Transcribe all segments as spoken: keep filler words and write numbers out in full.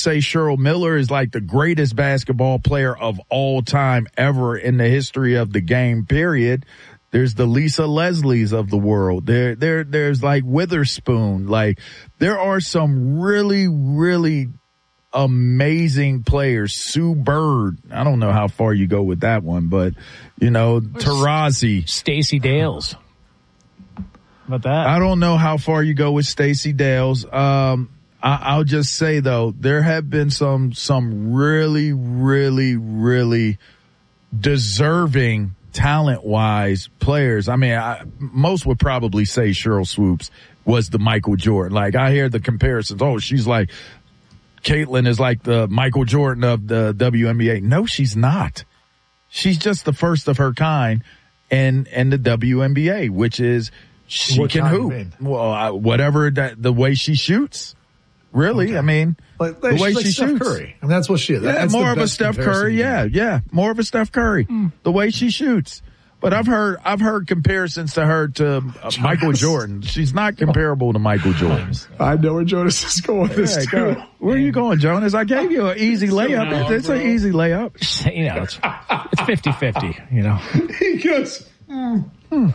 say Cheryl Miller is like the greatest basketball player of all time ever in the history of the game, period. There's the Lisa Leslies of the world. There, there, there's like Witherspoon. Like, there are some really, really amazing players. Sue Bird. I don't know how far you go with that one, but, you know, Taurasi. Stacey Dales. How about that? I don't know how far you go with Stacey Dales. Um, I, I'll just say, though, there have been some, some really, really, really deserving talent-wise players. I mean, I, most would probably say Sheryl Swoopes was the Michael Jordan. Like, I hear the comparisons. Oh, she's like, Caitlin is like the Michael Jordan of the W N B A. No, she's not. She's just the first of her kind in, in the W N B A, which is she what can hoop. Well, I, whatever that, the way she shoots. Really, okay. I mean, like, like, the way like she Steph shoots. Curry. I mean, that's what she is. Yeah, that's more of a Steph Curry. Yeah, yeah, more of a Steph Curry. Mm. The way she shoots. But I've heard I've heard comparisons to her to uh, Michael Jordan. She's not comparable to Michael Jordan. I know where Jonas is going with this yeah, too. Go. Where are you going, Jonas? I gave you an easy layup. No, it's bro. an easy layup. You know, it's it's fifty-fifty, you know. He goes, mm. Hmm.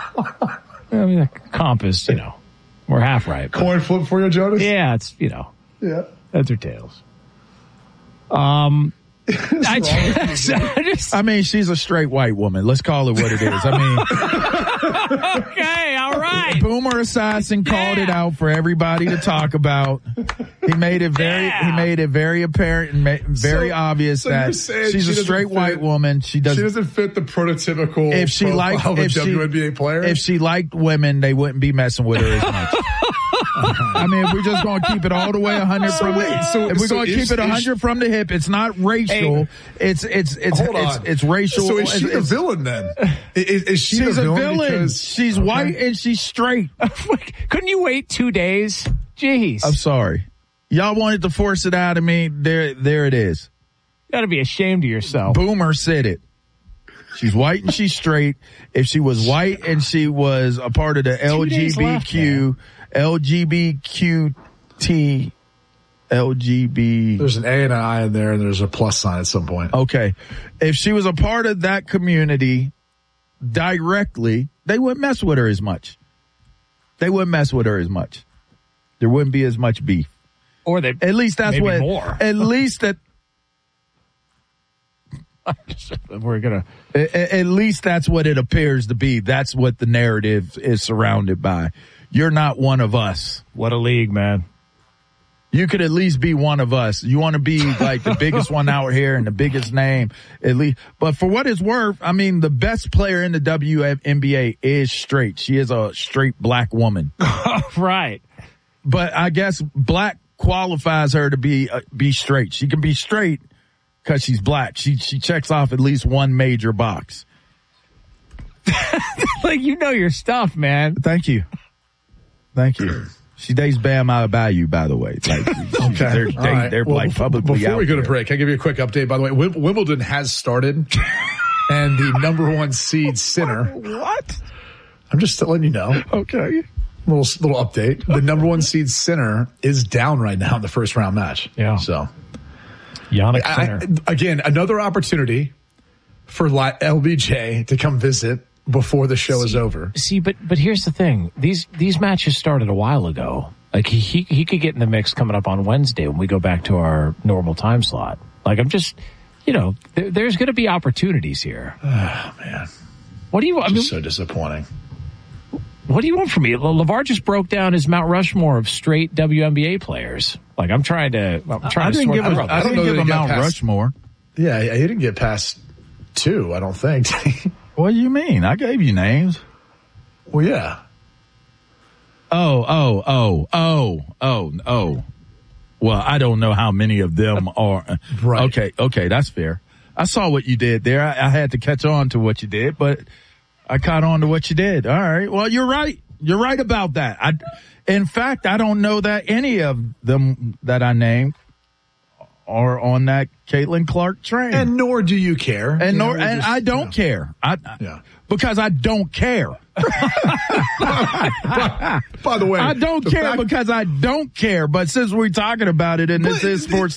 I mean, the comp is, you know, we're half right. But, coin flip for you, Jonas? Yeah, it's, you know. Yeah. Heads or tails. Um, I, just, I, just, I mean, she's a straight white woman. Let's call it what it is. I mean. Okay, all right. Boomer Assassin yeah. called it out for everybody to talk about. He made it very, yeah. he made it very apparent and ma- very so, obvious so that she's she a straight white fit, woman. She doesn't, she doesn't fit the prototypical if she liked, of if a W N B A she, player. If she liked women, they wouldn't be messing with her as much. I mean, if we're just going to keep it all the way one hundred so from wait, the, so, if we're so going to keep it one hundred from the hip, it's not racial. Hey, it's it's it's hold it's, on. it's racial. So is she it's, the villain then? Is, is she she's the villain? a villain. Because, she's okay. white and she's straight. Couldn't you wait two days? Jeez. I'm sorry. Y'all wanted to force it out of me. There, there it is. You got to be ashamed of yourself. Boomer said it. She's white and she's straight. If she was white and she was a part of the L G B T Q, left, L G B Q T, L G B. There's an A and an I in there, and there's a plus sign at some point. Okay. If she was a part of that community directly, they wouldn't mess with her as much. They wouldn't mess with her as much. There wouldn't be as much beef. Or they at least that's maybe what. More. At least that. We're gonna. At, at least that's what it appears to be. That's what the narrative is surrounded by. You're not one of us. What a league, man. You could at least be one of us. You want to be like the biggest one out here and the biggest name, at least. But for what it's worth, I mean, the best player in the W N B A is straight. She is a straight black woman. Right. But I guess black qualifies her to be uh, be straight. She can be straight because she's black. She she checks off at least one major box. Like, you know your stuff, man. Thank you. Thank you. She dates Bam Adebayo, by the way. Like, okay. They're, they, right. they're well, like publicly before out we go to there. break, I'll give you a quick update. By the way, Wimbledon has started, and the number one seed Sinner. What? I'm just letting you know. Okay. Little little update. The number one seed Sinner is down right now in the first round match. Yeah. So, Jannik I, Sinner. I, again, another opportunity for L B J to come visit before the show see, is over. See, but but here's the thing: these these matches started a while ago. Like he he, he could get in the mix coming up on Wednesday when we go back to our normal time slot. Like I'm just, you know, there, there's going to be opportunities here. Oh man, what do you? I mean, so disappointing. What do you want from me? LeVar just broke down his Mount Rushmore of straight W N B A players. Like I'm trying to, I'm trying I to didn't sort give a, I, I didn't give a Mount past, Rushmore. Yeah, he didn't get past two, I don't think. What do you mean? I gave you names. Well, yeah. Oh, oh, oh, oh, oh, oh. Well, I don't know how many of them are. Right. Okay, okay, that's fair. I saw what you did there. I, I had to catch on to what you did, but I caught on to what you did. All right. Well, you're right. You're right about that. I, in fact, I don't know that any of them that I named are on that Caitlin Clark train. And nor do you care. And you nor, know, and just, I don't yeah. care. I, yeah. Because I don't care. by, by the way, I don't care fact- because I don't care. But since we're talking about it and this is Sports